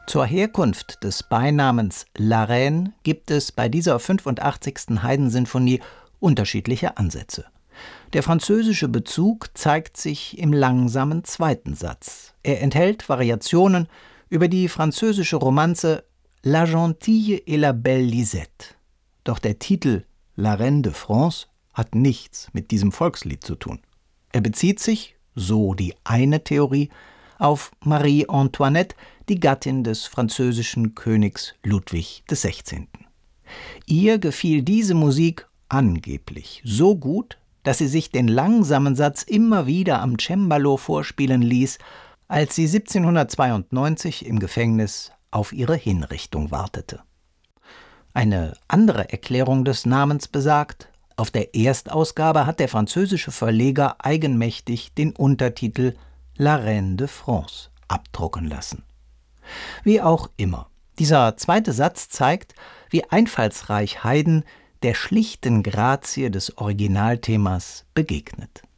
Zur Herkunft des Beinamens La Reine gibt es bei dieser 85. Haydn-Sinfonie unterschiedliche Ansätze. Der französische Bezug zeigt sich im langsamen zweiten Satz. Er enthält Variationen über die französische Romanze La Gentille et la Belle Lisette. Doch der Titel La Reine de France hat nichts mit diesem Volkslied zu tun. Er bezieht sich, so die eine Theorie, auf Marie Antoinette, die Gattin des französischen Königs Ludwig XVI. Ihr gefiel diese Musik angeblich so gut, dass sie sich den langsamen Satz immer wieder am Cembalo vorspielen ließ, als sie 1792 im Gefängnis auf ihre Hinrichtung wartete. Eine andere Erklärung des Namens besagt, auf der Erstausgabe hat der französische Verleger eigenmächtig den Untertitel La Reine de France abdrucken lassen. Wie auch immer, dieser zweite Satz zeigt, wie einfallsreich Haydn der schlichten Grazie des Originalthemas begegnet.